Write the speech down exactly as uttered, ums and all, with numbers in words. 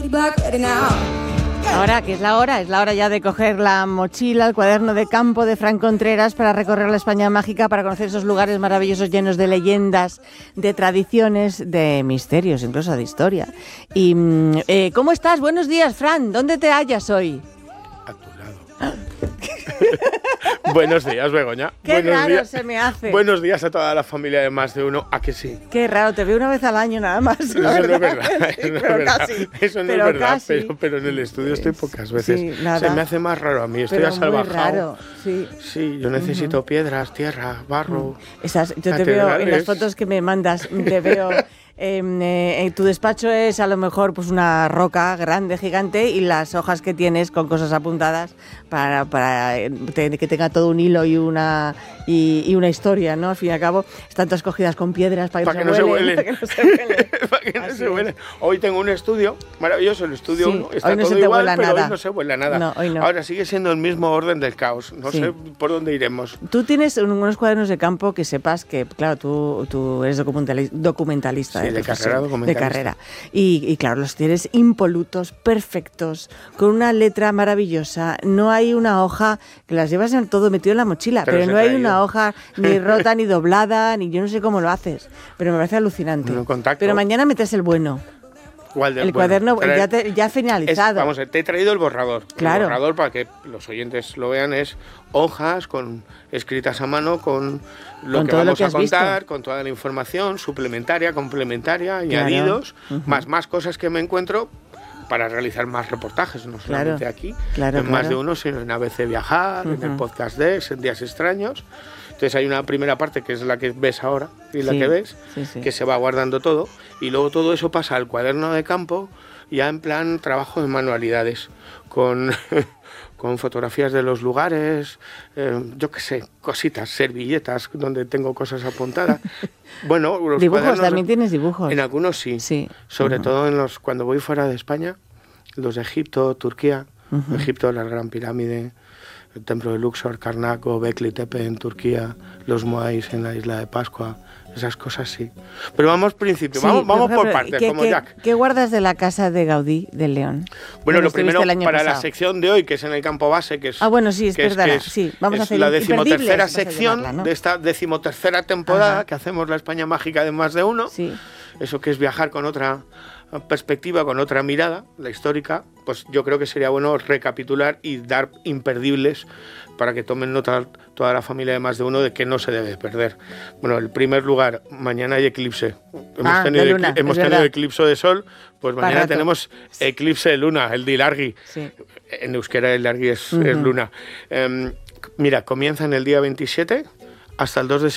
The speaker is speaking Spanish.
Ahora, que es la hora, es la hora ya de coger la mochila, el cuaderno de campo de Fran Contreras para recorrer la España mágica, para conocer esos lugares maravillosos llenos de leyendas, de tradiciones, de misterios, incluso de historia. Y eh, ¿cómo estás? Buenos días, Fran. ¿Dónde te hallas hoy? A tu lado. Buenos días, Begoña. Qué Buenos raro días. se me hace. Buenos días a toda la familia de Más de Uno. ¿A que sí? Qué raro, te veo una vez al año nada más. Eso no es verdad. Sí, Eso no es pero verdad. casi. Eso no pero es verdad. casi. Pero, pero en el estudio estoy pocas veces. Sí, nada. Se me hace más raro a mí. Estoy pero asalvajado. muy raro, sí. Sí, yo necesito uh-huh. piedras, tierra, barro. Esas, yo te veo en las fotos que me mandas, te veo. Eh, eh, tu despacho es a lo mejor pues una roca grande, gigante, y las hojas que tienes con cosas apuntadas para, para eh, te, que tenga todo un hilo y una y, y una historia, ¿no? Al fin y al cabo, están todas cogidas con piedras para que, para no, que, se no huelen, se huelen. para que no se huelen. Para que no se huelen. Hoy tengo un estudio maravilloso, el estudio uno. Sí, está hoy no todo se te igual, vuela pero nada. hoy no se vuela nada. No, hoy no. Ahora sigue siendo el mismo orden del caos. No sí. sé por dónde iremos. Tú tienes unos cuadernos de campo que sepas que, claro, tú, tú eres documentalista. Sí, de, de carrera documentalista. De carrera. Y, y claro, los tienes impolutos, perfectos, con una letra maravillosa. No hay una hoja, que las llevas en todo metido en la mochila, pero, pero no hay una hoja ni rota, ni doblada, ni yo no sé cómo lo haces. Pero me parece alucinante. No contacto. Pero mañana metes el bueno. ¿Cuál del el bueno? cuaderno Traer, ya, te, ya finalizado. Es, vamos, te he traído el borrador. Claro. El borrador, para que los oyentes lo vean, es hojas con escritas a mano con lo con que vamos lo que a contar, visto. con toda la información suplementaria, complementaria, claro. añadidos, uh-huh. más, más cosas que me encuentro para realizar más reportajes, no solamente claro. aquí, claro, en claro. Más de Uno, sino en A B C Viajar, uh-huh. en el podcast Dex, en Días Extraños. Entonces hay una primera parte que es la que ves ahora y la sí, que ves, sí, sí. que se va guardando todo, y luego todo eso pasa al cuaderno de campo, ya en plan trabajo de manualidades, con, con fotografías de los lugares, eh, yo qué sé, cositas, servilletas donde tengo cosas apuntadas. Bueno, los dibujos, también tienes dibujos. En algunos sí, sí. sobre uh-huh. todo en los cuando voy fuera de España, los de Egipto, Turquía, uh-huh. Egipto, la Gran Pirámide, el Templo de Luxor, Karnak, Göbekli Tepe en Turquía, los Moais en la isla de Pascua, esas cosas sí. Pero vamos principio, sí, vamos, vamos por, por partes, ¿qué, como qué, Jack. ¿Qué guardas de la casa de Gaudí del León? Bueno, lo primero, para pasado? la sección de hoy, que es en el campo base, que es, ah, bueno, sí, es que verdad, es, que es, sí, vamos es a hacer la decimotercera sección llamarla, ¿no? de esta decimotercera temporada Ajá. que hacemos la España mágica de Más de Uno. Sí. Eso que es viajar con otra perspectiva, con otra mirada, la histórica, pues yo creo que sería bueno recapitular y dar imperdibles para que tomen nota toda la familia de Más de Uno de que no se debe perder. Bueno, en primer lugar, mañana hay eclipse. Hemos ah, tenido, de luna, hemos tenido verdad. eclipse de sol, pues mañana Barato. tenemos eclipse de luna, el de Ilargi. Sí. En euskera el Ilargi es, uh-huh. es luna. Eh, mira, comienza en el día veintisiete hasta el dos de